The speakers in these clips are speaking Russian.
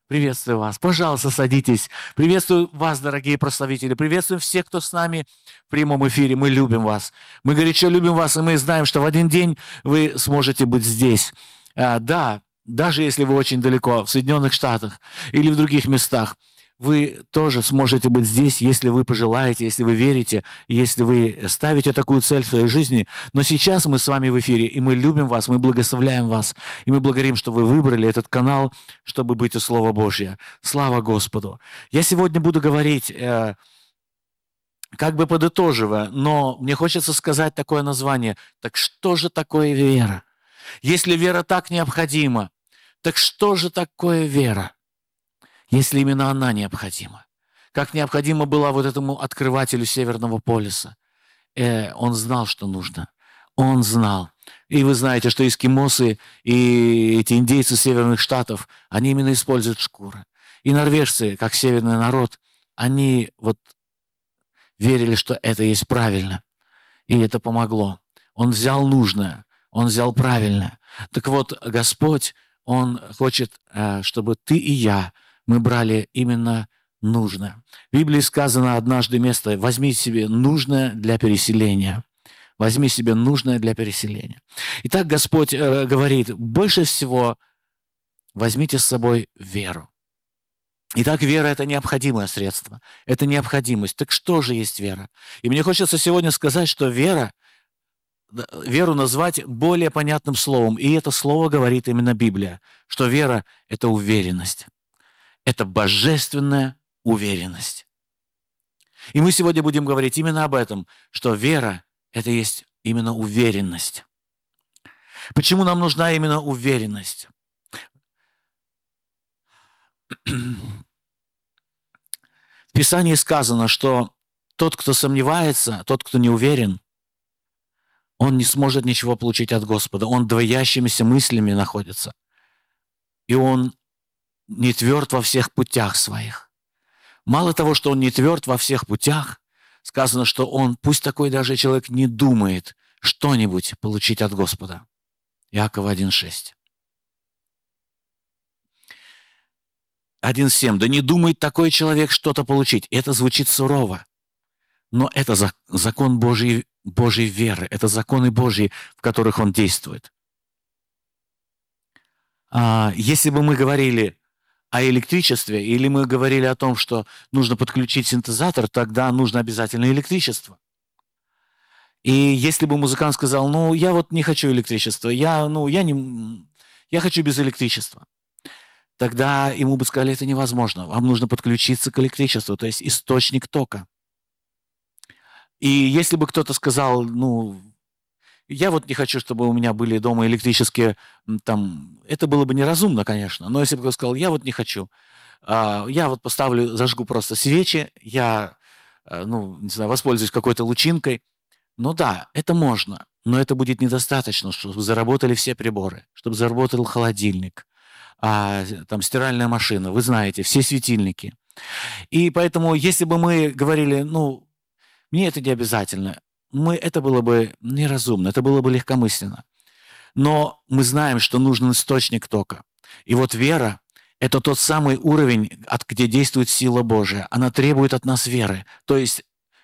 Приветствую вас. Пожалуйста, садитесь. Приветствую вас, дорогие прославители. Приветствую всех, кто с нами в прямом эфире. Мы любим вас. Мы горячо любим вас, и мы знаем, что в один день вы сможете быть здесь. Да, даже если вы очень далеко, в Соединенных Штатах или в других местах, вы тоже сможете быть здесь, если вы пожелаете, если вы верите, если вы ставите такую цель в своей жизни. Но сейчас мы с вами в эфире, и мы любим вас, мы благословляем вас, и мы благодарим, что вы выбрали этот канал, чтобы быть у Слова Божьего. Слава Господу! Я сегодня буду говорить, как бы подытоживая, но мне хочется сказать такое название. Так что же такое вера? Если вера так необходима, так что же такое вера? Если именно она необходима. Как необходимо было вот этому открывателю Северного полюса. Он знал, что нужно. Он знал. И вы знаете, что эскимосы и эти индейцы Северных Штатов, они именно используют шкуры. И норвежцы, как северный народ, они вот верили, что это есть правильно. И это помогло. Он взял нужное, он взял правильное. Так вот, Господь, Он хочет, чтобы ты и я, мы брали именно нужное. В Библии сказано однажды место: возьми себе нужное для переселения. Возьми себе нужное для переселения. Итак, Господь говорит, больше всего возьмите с собой веру. Итак, вера – это необходимое средство, это необходимость. Так что же есть вера? И мне хочется сегодня сказать, что веру назвать более понятным словом. И это слово говорит именно Библия, что вера – это уверенность. Это божественная уверенность. И мы сегодня будем говорить именно об этом, что вера – это есть именно уверенность. Почему нам нужна именно уверенность? В Писании сказано, что тот, кто сомневается, тот, кто не уверен, он не сможет ничего получить от Господа. Он двоящимися мыслями находится. И он не тверд во всех путях своих. Мало того, что он не тверд во всех путях, сказано, что он, пусть такой даже человек не думает что-нибудь получить от Господа. Иакова 1:6. 1:7. Да не думает такой человек что-то получить. Это звучит сурово. Но это закон Божьей веры. Это законы Божьи, в которых он действует. Если бы мы говорили о электричестве, или мы говорили о том, что нужно подключить синтезатор, тогда нужно обязательно электричество. И если бы музыкант сказал, я вот не хочу электричества, я хочу без электричества, тогда ему бы сказали, это невозможно, вам нужно подключиться к электричеству, то есть источник тока. И если бы кто-то сказал, я вот не хочу, чтобы у меня были дома электрические, это было бы неразумно, конечно, но если бы кто-то сказал, я вот не хочу, я вот зажгу просто свечи, я, не знаю, воспользуюсь какой-то лучинкой, да, это можно, но это будет недостаточно, чтобы заработали все приборы, чтобы заработал холодильник, стиральная машина, вы знаете, все светильники. И поэтому, если бы мы говорили, мне это не обязательно, это было бы неразумно, это было бы легкомысленно. Но мы знаем, что нужен источник тока. И вот вера – это тот самый уровень, где действует сила Божия. Она требует от нас веры. То есть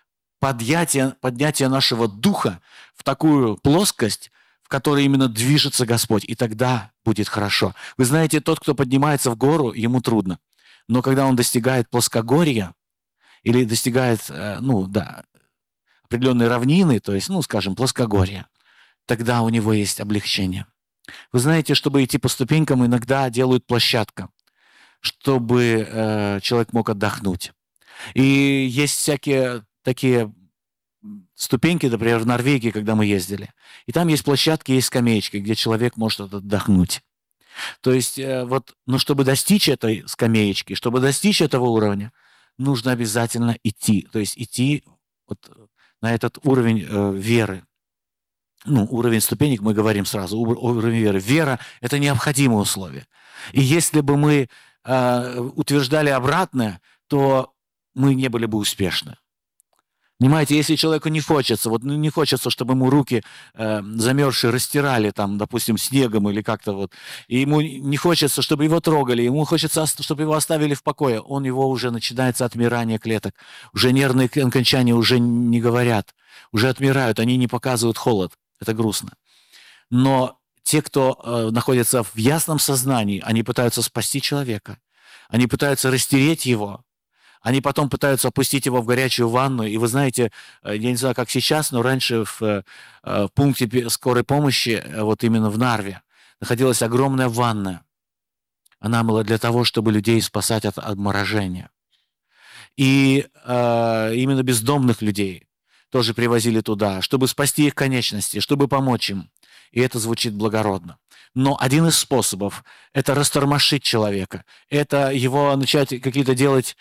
поднятие нашего духа в такую плоскость, в которой именно движется Господь. И тогда будет хорошо. Вы знаете, тот, кто поднимается в гору, ему трудно. Но когда он достигает плоскогорья или достигает, определенной равнины, то есть, скажем, плоскогорья, тогда у него есть облегчение. Вы знаете, чтобы идти по ступенькам, иногда делают площадку, чтобы человек мог отдохнуть. И есть всякие такие ступеньки, например, в Норвегии, когда мы ездили. И там есть площадки, есть скамеечки, где человек может отдохнуть. То есть, чтобы достичь этой скамеечки, чтобы достичь этого уровня, нужно обязательно идти. То есть идти на этот уровень веры. Уровень ступенек мы говорим сразу, уровень веры. Вера – это необходимое условие. И если бы мы утверждали обратное, то мы не были бы успешны. Понимаете, если человеку не хочется, вот не хочется, чтобы ему руки замерзшие растирали там, допустим, снегом или как-то вот, и ему не хочется, чтобы его трогали, ему хочется, чтобы его оставили в покое, его уже начинается отмирание клеток, уже нервные окончания уже не говорят, уже отмирают, они не показывают холод, это грустно. Но те, кто находится в ясном сознании, они пытаются спасти человека, они пытаются растереть его, они потом пытаются опустить его в горячую ванну. И вы знаете, я не знаю, как сейчас, но раньше в пункте скорой помощи, вот именно в Нарве, находилась огромная ванна. Она была для того, чтобы людей спасать от обморожения. И именно бездомных людей тоже привозили туда, чтобы спасти их конечности, чтобы помочь им. И это звучит благородно. Но один из способов– это растормошить человека, это его начать какие-то делать,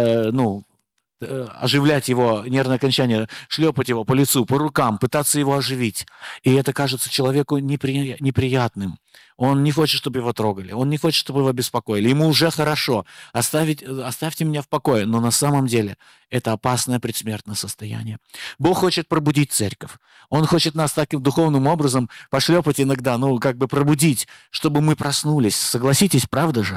оживлять его нервное окончание, шлепать его по лицу, по рукам, пытаться его оживить. И это кажется человеку неприятным. Он не хочет, чтобы его трогали, он не хочет, чтобы его беспокоили. Ему уже хорошо, оставьте меня в покое. Но на самом деле это опасное предсмертное состояние. Бог хочет пробудить церковь. Он хочет нас таким духовным образом пошлепать иногда, как бы пробудить, чтобы мы проснулись. Согласитесь, правда же?